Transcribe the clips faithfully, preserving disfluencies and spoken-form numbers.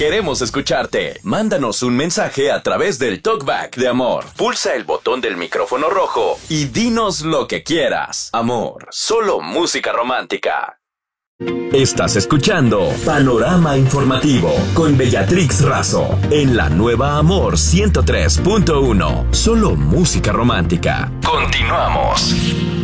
Queremos escucharte. Mándanos un mensaje a través del Talkback de Amor. Pulsa el botón del micrófono rojo y dinos lo que quieras. Amor, solo música romántica. Estás escuchando Panorama Informativo con Bellatrix Razo en la nueva Amor ciento tres punto uno. Solo música romántica. Continuamos.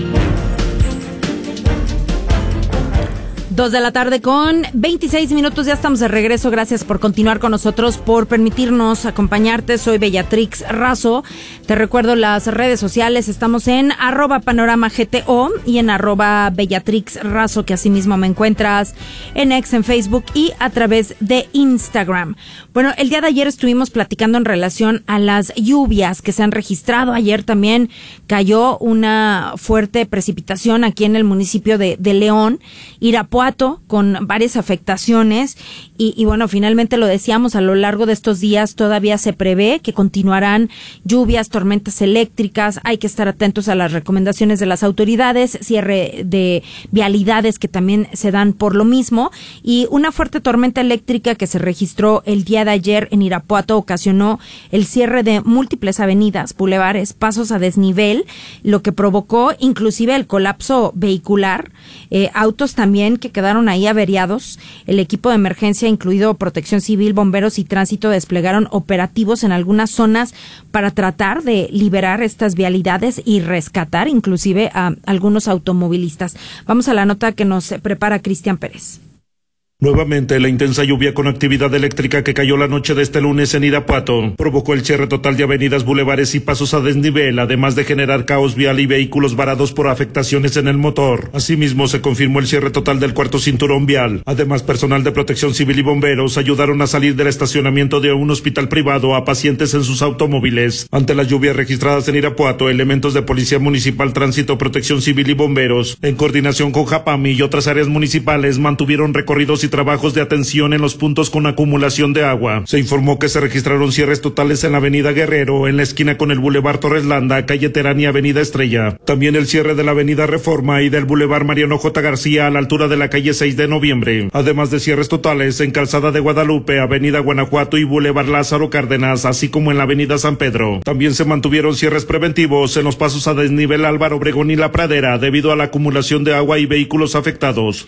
Dos de la tarde con veintiséis minutos, ya estamos de regreso. Gracias por continuar con nosotros, por permitirnos acompañarte. Soy Bellatrix Razo. Te recuerdo las redes sociales, estamos en arroba panorama gto y en arroba Bellatrix Razo, que asimismo me encuentras en X, en Facebook y a través de Instagram. Bueno, el día de ayer estuvimos platicando en relación a las lluvias que se han registrado. Ayer también cayó una fuerte precipitación aquí en el municipio de, de León, Irapuato, con varias afectaciones y, y bueno, finalmente lo decíamos, a lo largo de estos días todavía se prevé que continuarán lluvias, tormentas eléctricas. Hay que estar atentos a las recomendaciones de las autoridades, cierre de vialidades que también se dan por lo mismo, y una fuerte tormenta eléctrica que se registró el día de ayer en Irapuato ocasionó el cierre de múltiples avenidas, bulevares, pasos a desnivel, lo que provocó inclusive el colapso vehicular, eh, autos también que quedaron ahí averiados. El equipo de emergencia, incluido Protección Civil, bomberos y tránsito, desplegaron operativos en algunas zonas para tratar de liberar estas vialidades y rescatar inclusive a algunos automovilistas. Vamos a la nota que nos prepara Cristian Pérez. Nuevamente, la intensa lluvia con actividad eléctrica que cayó la noche de este lunes en Irapuato provocó el cierre total de avenidas, bulevares y pasos a desnivel, además de generar caos vial y vehículos varados por afectaciones en el motor. Asimismo, se confirmó el cierre total del cuarto cinturón vial. Además, personal de Protección Civil y bomberos ayudaron a salir del estacionamiento de un hospital privado a pacientes en sus automóviles. Ante las lluvias registradas en Irapuato, elementos de Policía Municipal, Tránsito, Protección Civil y bomberos, en coordinación con Japami y otras áreas municipales, mantuvieron recorridos y trabajos de atención en los puntos con acumulación de agua. Se informó que se registraron cierres totales en la avenida Guerrero, en la esquina con el Boulevard Torres Landa, calle Terán y avenida Estrella. También el cierre de la avenida Reforma y del Boulevard Mariano J. García a la altura de la calle seis de noviembre. Además de cierres totales en Calzada de Guadalupe, avenida Guanajuato y Boulevard Lázaro Cárdenas, así como en la avenida San Pedro. También se mantuvieron cierres preventivos en los pasos a desnivel Álvaro Obregón y La Pradera debido a la acumulación de agua y vehículos afectados.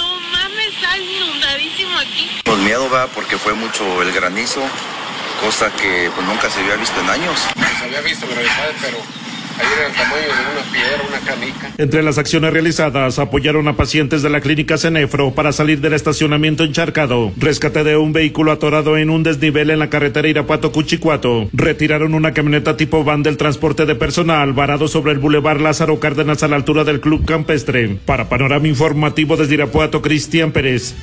Pues miedo va porque fue mucho el granizo, cosa que pues nunca se había visto en años. Se había visto, pero, pero ahí era el tamaño de una piedra, una canica. Entre las acciones realizadas, apoyaron a pacientes de la clínica Cenefro para salir del estacionamiento encharcado, rescate de un vehículo atorado en un desnivel en la carretera Irapuato-Cuchicuato, retiraron una camioneta tipo van del transporte de personal varado sobre el Boulevard Lázaro Cárdenas a la altura del Club Campestre. Para Panorama Informativo desde Irapuato, Cristian Pérez.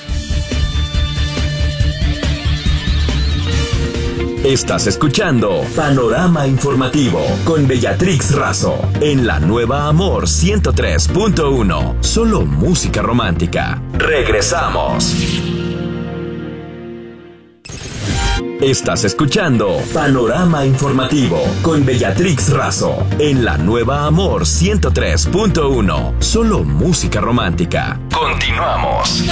Estás escuchando Panorama Informativo con Bellatrix Razo en la nueva Amor ciento tres punto uno. Solo música romántica. Regresamos. Estás escuchando Panorama Informativo con Bellatrix Razo en la nueva Amor ciento tres punto uno. Solo música romántica. Continuamos.